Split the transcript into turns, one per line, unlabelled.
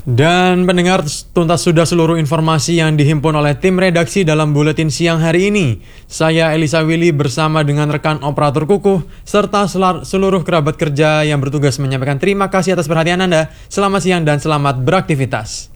Dan pendengar, tuntas sudah seluruh informasi yang dihimpun oleh tim redaksi dalam buletin siang hari ini. Saya Elisa Willy bersama dengan rekan operator Kukuh serta seluruh kerabat kerja yang bertugas menyampaikan terima kasih atas perhatian Anda. Selamat siang dan selamat beraktivitas.